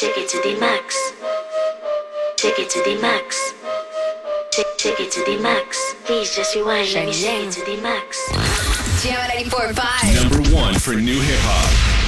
Take it to the max. Take it to the max. Take it to the max. Please just rewind. Let me take it to the max. Jam 94.5. Number one for new hip hop.